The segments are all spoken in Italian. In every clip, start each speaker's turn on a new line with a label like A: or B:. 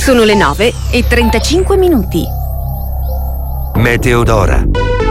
A: Sono le 9:35.
B: Meteodora.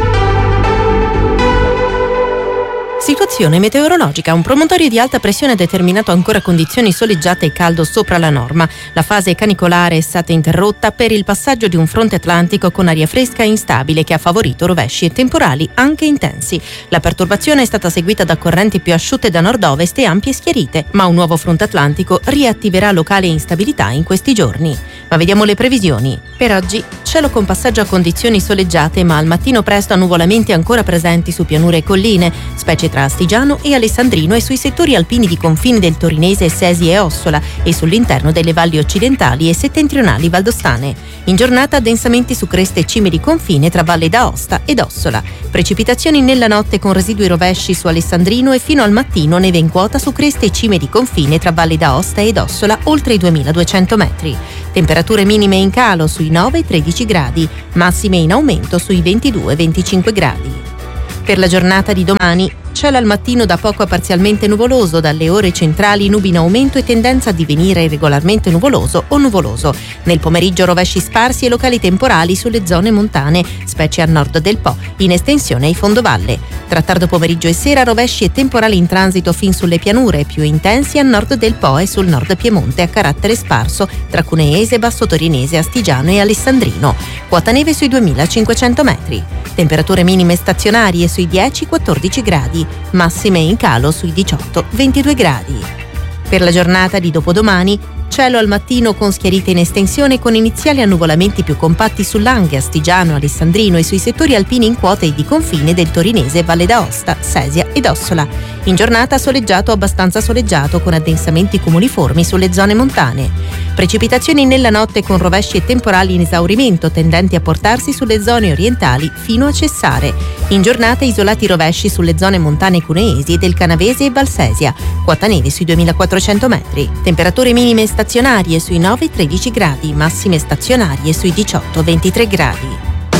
C: Situazione meteorologica. Un promontorio di alta pressione ha determinato ancora condizioni soleggiate e caldo sopra la norma. La fase canicolare è stata interrotta per il passaggio di un fronte atlantico con aria fresca e instabile che ha favorito rovesci e temporali anche intensi. La perturbazione è stata seguita da correnti più asciutte da nord-ovest e ampie schiarite, ma un nuovo fronte atlantico riattiverà locale instabilità in questi giorni. Ma vediamo le previsioni. Per oggi cielo con passaggio a condizioni soleggiate, ma al mattino presto annuvolamenti ancora presenti su pianure e colline, specie tra Astigiano e Alessandrino e sui settori alpini di confine del Torinese, Sesia e Ossola e sull'interno delle valli occidentali e settentrionali valdostane. In giornata densamenti su creste e cime di confine tra Valle d'Aosta ed Ossola. Precipitazioni nella notte con residui rovesci su Alessandrino e fino al mattino neve in quota su creste e cime di confine tra Valle d'Aosta ed Ossola oltre i 2200 metri. Temperature minime in calo sui 9-13 gradi, massime in aumento sui 22-25 gradi. Per la giornata di domani, cielo al mattino da poco a parzialmente nuvoloso, dalle ore centrali nubi in aumento e tendenza a divenire irregolarmente nuvoloso o nuvoloso. Nel pomeriggio rovesci sparsi e locali temporali sulle zone montane, specie a nord del Po, in estensione ai fondovalle. Tra tardo pomeriggio e sera rovesci e temporali in transito fin sulle pianure, più intensi a nord del Po e sul nord Piemonte a carattere sparso tra Cuneese, Basso Torinese, Astigiano e Alessandrino. Quota neve sui 2500 metri. Temperature minime stazionarie sui 10-14 gradi. Massime in calo sui 18-22 gradi. Per la giornata di dopodomani, cielo al mattino con schiarite in estensione con iniziali annuvolamenti più compatti sull'Anghe, Astigiano, Alessandrino e sui settori alpini in quota e di confine del Torinese, Valle d'Aosta, Sesia ed Ossola. In giornata soleggiato o abbastanza soleggiato con addensamenti cumuliformi sulle zone montane. Precipitazioni nella notte con rovesci e temporali in esaurimento tendenti a portarsi sulle zone orientali fino a cessare. In giornata isolati rovesci sulle zone montane cuneesi e del Canavese e Valsesia. Quota neve sui 2400 metri. Temperature minime stazionarie sui 9-13 gradi, massime stazionarie sui 18-23 gradi.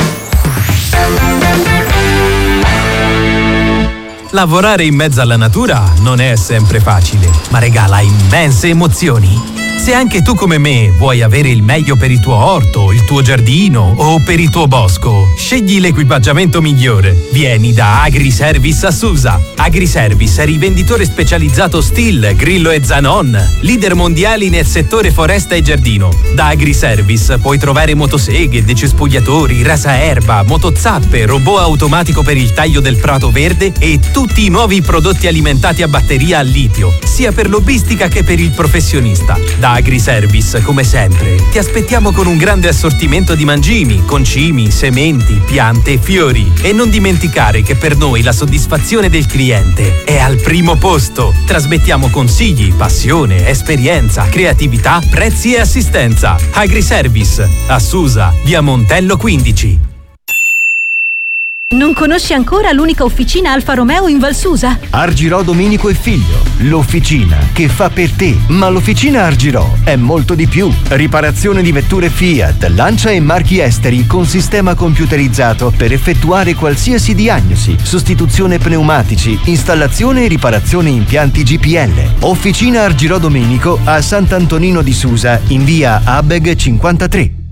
D: Lavorare in mezzo alla natura non è sempre facile, ma regala immense emozioni. Se anche tu come me vuoi avere il meglio per il tuo orto, il tuo giardino o per il tuo bosco, scegli l'equipaggiamento migliore. Vieni da Agriservice a Susa. Agriservice è rivenditore specializzato Stihl, Grillo e Zanon, leader mondiali nel settore foresta e giardino. Da Agriservice puoi trovare motoseghe, decespugliatori, rasaerba, motozappe, robot automatico per il taglio del prato verde e tutti i nuovi prodotti alimentati a batteria a litio, sia per lobbistica che per il professionista. Da Agriservice, come sempre, ti aspettiamo con un grande assortimento di mangimi, concimi, sementi, piante e fiori. E non dimenticare che per noi la soddisfazione del cliente è al primo posto. Trasmettiamo consigli, passione, esperienza, creatività, prezzi e assistenza. Agriservice, a Susa, via Montello 15.
E: Non conosci ancora l'unica officina Alfa Romeo in Val Susa?
F: Argirò Domenico e Figlio, l'officina che fa per te. Ma l'officina Argirò è molto di più. Riparazione di vetture Fiat, Lancia e marchi esteri con sistema computerizzato per effettuare qualsiasi diagnosi, sostituzione pneumatici, installazione e riparazione impianti GPL. Officina Argirò Domenico a Sant'Antonino di Susa in via Abeg 53.